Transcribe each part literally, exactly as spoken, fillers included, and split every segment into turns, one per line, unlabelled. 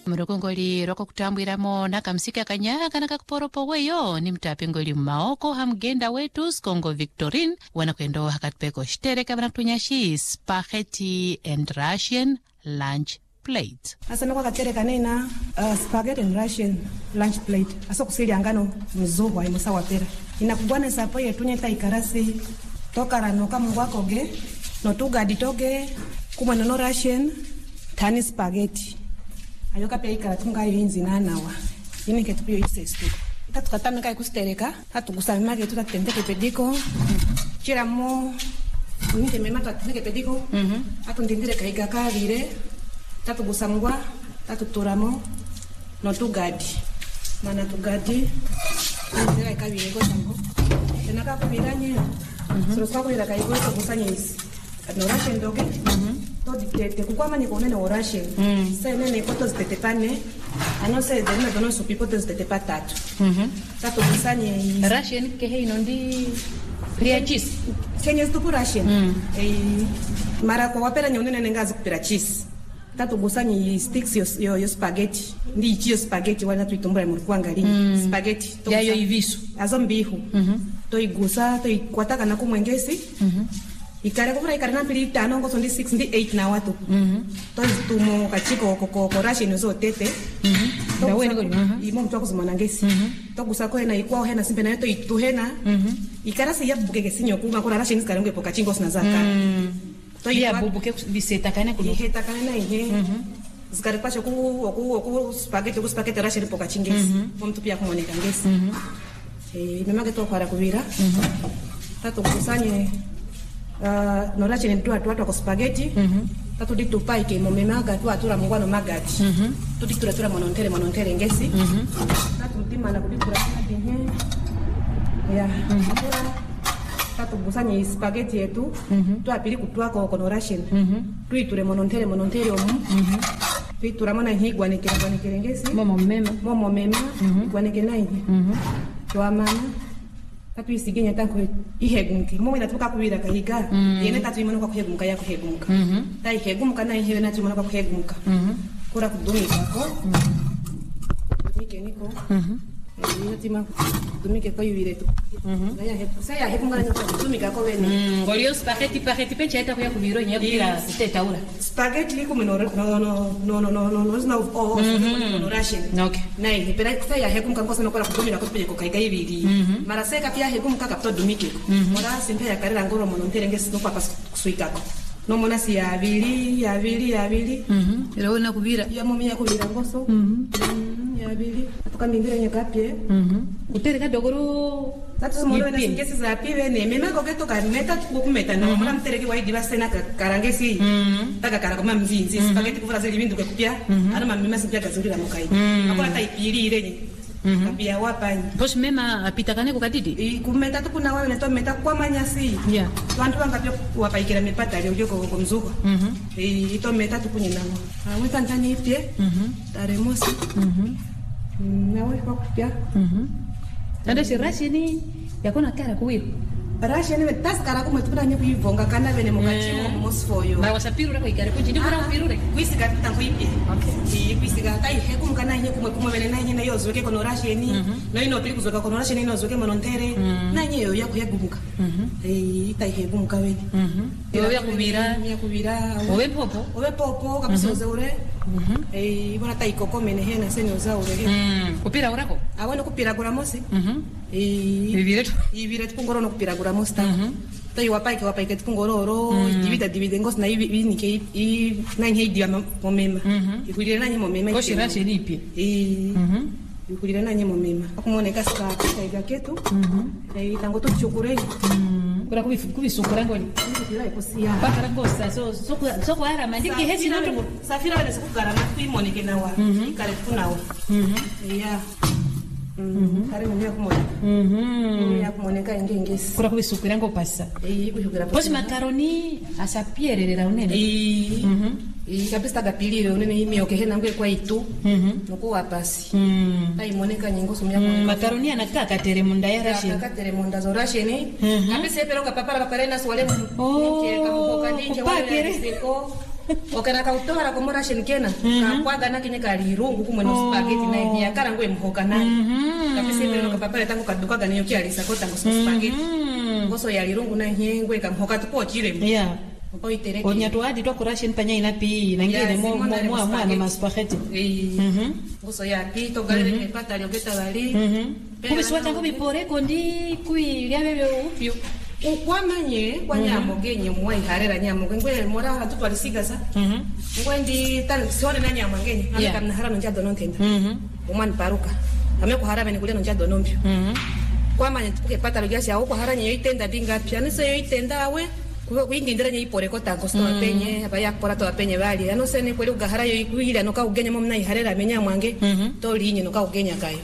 murokongoli roko kutambwiramo nakamsika kanyaka nakakuporopo weyo ni mtapingoli mmaoko hamgenda wetu Skongo Victorine wanakwendo hakatupeko shitereka vanakutunyashi spaghetti and Russian lunch plate.
Asana kwa katereka nena uh, spaghetti and Russian lunch plate. Aso kusili angano mzuhwa imusa wapera. Inakugwane sapo yetunye taikarasi toka ranoka mwakoge no tugadi toge kumwana no Russian tani spaghetti. Ayoka pia ikaratunga yinzi nanawa. Yini ketupio isestu. Tatukatamika ikustereka, hatukusamima ketu tatendeke pediko. Chira mo nite mema tatendeke pediko. Mhm. Atu ndindire kaiga kavire. Tatu gusamwa, tatu turamo, no tugadi. Mana tugadi, ndira ikavire ko sango. Tenaka kubiranye. Soro kwa kubira kaigo to gusanyisi. No Russian doge. Mhm. To ditete kukwama ni konene o Russian. Sai nene ko to zitete pane. Ano se de na dono supi ko to zitete patatu. Mhm. Tatu gusanye
Russian ke he inondi pria cheese.
Kenya stu Russian. Eh mara kwa wapera nyonene nengazi kupira cheese. Tatu gusanye sticks yo yo, yo spaghetti. Ndi ichio spaghetti wala tuitumbura mu kuangalia. Mm. Spaghetti.
Ya yo ivisu.
Azombihu. Mhm. To igusa to ikwataka na kumwengesi. Mhm. Ikare kubura ikare na pili tano ngo ndi six ndi eight na watu. Mhm. To tumo kachiko koko korashe nozo tete. Mhm.
Da weni goli. Mhm.
Imo mtu akuzimana ngesi. Mhm. To gusako hena ikwa hena simbe na to ituhena. Mhm. Ikara se yabuke gesinyo kuma kora rashe niskare ngo pokachingo sina zaka. Mhm.
To ya bubuke biseta kana kuno.
Heta kana na ihe. Mhm. Zikare pacho ku oku oku spaghetti ku spaghetti rashe pokachingesi. Mo mtu pia kumoneka ngesi. Mhm. Eh memake to para kubira. Mhm. Tatu kusanye Uh, nora chene tuwa tuwa kwa spaghetti. Mhm. Tatu ditu pai ke momemaga tuwa tura mungwano magati. Mhm. Tuti tura tura monontere monontere ngesi. Mhm. Tatu mtima na kuditura kwa tinhe. Ya. Mhm. Tatu busanye spaghetti yetu. Mhm. Tuwa pili kutuwa kwa kono Russian. Mhm. Tui ture monontere monontere omu. Mhm. Tui tura mona higwa nekere kwa nekere ngesi.
Momo mema.
Momo mema. Mhm. Kwa nekere na hivi. Mhm. Tuwa mama. Tatu isigenya tanko ihegumke mo ina tuka kubira kahiga yene tatu imana kwa kuhegumka ya kuhegumka mhm tai hegumka na ihe na tumana kwa kuhegumka mhm kura kudumika ko dumike niko mhm iyo tima dumike ko yubire tu mhm ya he saya hegumka na kudumika ko bene
mhm golio spaghetti spaghetti pecha ita kwa kubiro nyabira siteta ula
spaghetti liko no no no no no no no no o no Russian
okay
na ihe pera saya hegumka ko sana kwa kudumika ko pele ko kaiga ibiri mara seka pia hegumka ka to dumike mora simpe ya karira ngoro monontere ngesi no papa suikako no mona si ya abiri ya abiri ya abiri
mhm ero na kubira
ya momi ya kubira ngoso mhm ya abiri atukandindira nyakapye mhm
utereka dogoro
tatu moro na ngesi za pive ne mema ko geto ka meta kukumeta na mona mtereki wa idiba sena karangesi mhm taka kara kama mzinzi spaghetti kuvura zeli bindu kupya ana mamima simpya gazuri la mokai akora taipiri irenye kapia wapani
pos mema apitakane kukatiti
i kumeta tu kuna wewe na to meta kwa manyasi
yeah
wantu wangapyo wapaikira mipata leo joko kwa mzuko mhm i to meta tu kunyinamo aweka ndani ipye mhm taremosi mhm na wewe kwa kupya mhm
tanda si rashini yakona kara kuwiru
Russian we tas kara ko mutuna nyo kuivonga kana bene mukachimo mosfoyo
na wasapiru rako ikare ko jindi kura piru re
kwisiga tango ipi okay i kwisiga tai he kum kana nye kumwe kumwe bene na nye na yozo ke kono Russian no ino pili kuzoka kono Russian ino zoke monontere na nye yo yako yegumuka eh tai he gumuka we
yo ya kubira
ya kubira
owe popo
owe popo kapsoze ure eh bona tai koko mene he na senyo za ure
kupira urako
awone kupira gura mosi
eh ibiretu
ibiretu kungoro no kupira gura mosta to iwapai ke wapai ke kungororo divida divide ngos na ibi ni ke i na nhe dia momema ikulire na nhe momema
ko shira shiripi
eh ikulire na nhe momema akumone kaska kaiga ketu eh tango to chukure
kura kubi kubi sukura ngoni
kira ikosia
bakara ngosa so so so kwara mandiki hesi na to
safira wale sikukara na kuimone ke nawa kare kunawa yeah Mhm. Kare mwenye kumona. Mhm. Mwenye kumoneka ingengesi.
Kura kubisukira ngo pasa.
Eh, kubisukira pasa.
Posi makaroni asapiererera unene.
Eh. Mhm. Eh, kabisa gapilire unene imi okehena ngwe kwa itu. Mhm. Nuko wapasi. Mhm. Tai moneka nyingo sumya
kwa. Makaroni anataka katere munda ya Russian.
Anataka katere munda za Russian. Kabisa pero kapapara kapare na swale mu. Oh. Ke kamuko kanije wale seko. okana ka utora ko mora shin kena ka kwaga na kinye ka lirungu kumwe no spaghetti na ya kala ngwe mhoka na kapisi mbele ko papa tangu kaduka ga niyo kiali sakota ngo spaghetti ngoso ya lirungu na ngwe ka mhoka tuko chile
yeah oitereke onya to adi to kurashin panya ina pi na ngine mo mo mo mwana ma spaghetti mhm
ngoso ya pi to gale ke pata lyo geta bali
mhm kubiswa tangu bipore kondi kui lya bebe upyo
ukwamanye kwa nyamo genye mwa iharera nyamo ngwe mora hatu twalisiga sa mhm ngwendi tan sone na nyamo genye ameka na harano njado nontenda mhm umani paruka ameko harabe ni kuleno njado nombyo mhm kwamanye tuke pata lyo yasi ako haranye yoitenda dinga pya nise yoitenda we wingi ndira nyi pore ko tango sto penye abaya pora to penye bali ano sene kweli ugahara yo ikuhira no ka ugenya mo mna iharera menya mwange to linye no ka ugenya kayo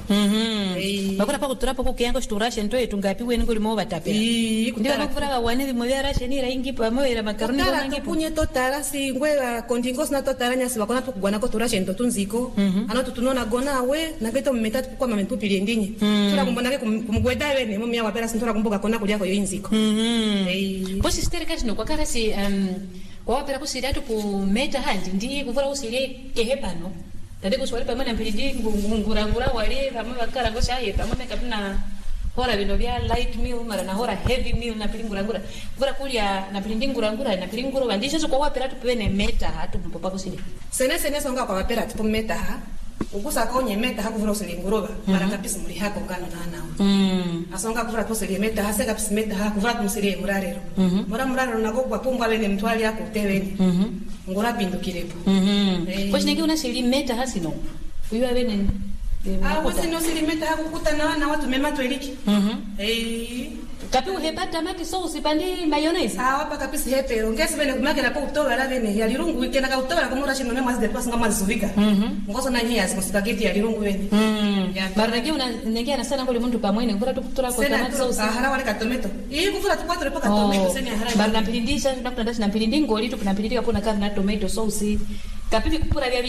mhm bakora pa kutura poko kyango sturashe ndo etungapi weni ngoli mo batapera ndio bakura ba wane mo ya rashe ni raingi pa mo era makaroni
ko nangi punye to tara si ngwe kondingos na to taranya si bakona tukugwana ko turashe ndo tunziko ano tutunona gona we na geto mmetatu kwa mamempupili ndinyi tura kumbonake kumgweda we ne mo mya wapera sintora kumbuka kona kulia ko yo inziko
mhm eh po sister no kwa karasi um kwa opera kusiria tu ku meta handi ndi kuvura usirie kehepano tande kuswali pamana mpindi ngura ngura wali kama bakara ngo shaye pamana kapina hora bino bya light meal mara na hora heavy meal na pilingura ngura kuvura kulia na pilindi ngura ngura na pilingura bandisha so kwa opera tu pene meta hatu mpopa kusiria
sene sene songa kwa opera tu meta ha ukusa konye meta hakuvura usirie nguroba mara kapisi muri hako ngano na nao mm asonga kuvura tusirie meta hase kapisi meta hakuvura tumsirie murarero mura murarero nako kwa pumba bene mtwali yako tewene mhm ngora bindu kirepo
mhm kwa shinenge una siri meta hasino kuiwa bene
ah wasi no siri meta hakukuta na na watu mema tweliki mhm eh
kapi uhepata mati sauce pandi mayonnaise
ah wapa kapisi hepero ngesi bene kumake na po utola la bene ya lirungu ikena ka utola kumura shino na mazi de pasi ngama zuvika mhm ngoso na nyia simo spaghetti ya lirungu bene
mhm barage una nengea na sana ngoli muntu pamwene ngura tukutura kwa tomato sauce
ah hara wale ka tomato iyi kufura tu quattro paka tomato sene hara
barna pilindisha na kuna ndashi na pilindi ngoli tu kuna pilindi kapona kana na tomato sauce kapi kupura